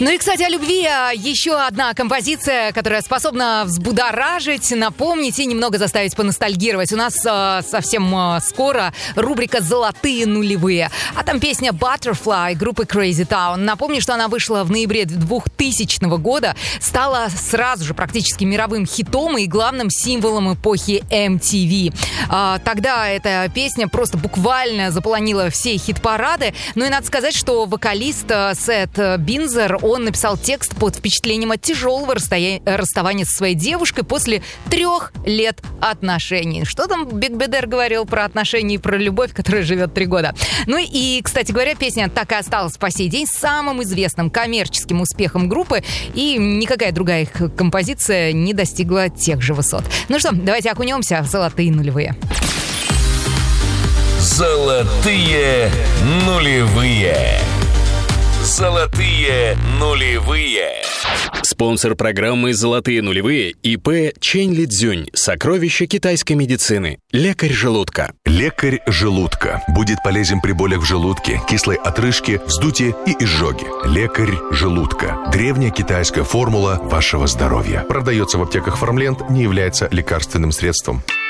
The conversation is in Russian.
Ну и, кстати, о любви. Еще одна композиция, которая способна взбудоражить, напомнить и немного заставить поностальгировать. У нас совсем скоро рубрика «Золотые нулевые». А там песня «Butterfly» группы Crazy Town. Напомню, что она вышла в ноябре 2000 года, стала сразу же практически мировым хитом и главным символом эпохи MTV. Тогда эта песня просто буквально заполонила все хит-парады. Ну и надо сказать, что вокалист Сет Бинзер, он написал текст под впечатлением от тяжелого расставания со своей девушкой после 3 лет отношений. Что там Биг Бедер говорил про отношения и про любовь, которая живет 3 года? Ну и, кстати говоря, песня так и осталась по сей день самым известным коммерческим успехом группы, и никакая другая их композиция не достигла тех же высот. Ну что, давайте окунемся в золотые нулевые. Золотые нулевые. Золотые нулевые. Спонсор программы «Золотые нулевые» ИП Чэнь Лидзюнь. Сокровища китайской медицины. Лекарь желудка. Лекарь желудка. Будет полезен при болях в желудке, кислой отрыжке, вздутии и изжоге. Лекарь желудка. Древняя китайская формула вашего здоровья. Продается в аптеках Фармленд, не является лекарственным средством.